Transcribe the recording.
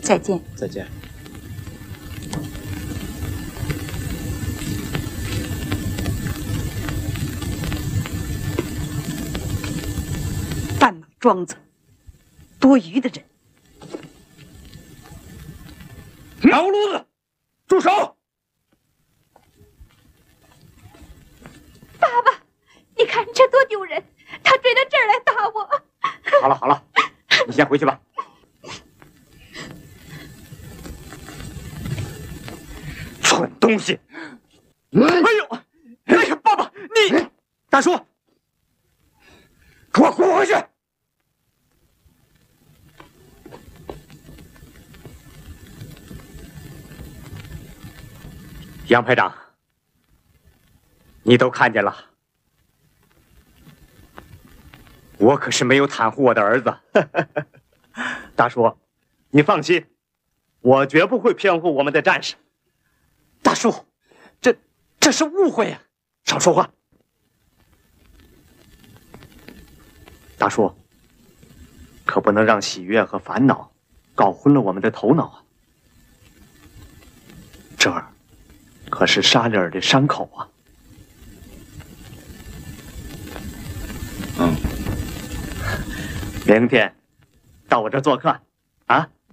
再见。 再见。 半马庄子，多余的人。 毛炉子，住手！ 爸爸，你看这多丢人！他追到这儿来打我。 好了好了，你先回去吧。蠢东西！哎呦，哎呀，爸爸，你，大叔，给我滚回去！杨排长，你都看见了，我可是没有袒护我的儿子。 大叔，你放心，我绝不会偏护我们的战士。 大叔，这是误会呀！ 少说话。大叔，可不能让喜悦和烦恼搞昏了我们的头脑啊！这儿可是沙利尔的伤口啊！明天到我这儿做客。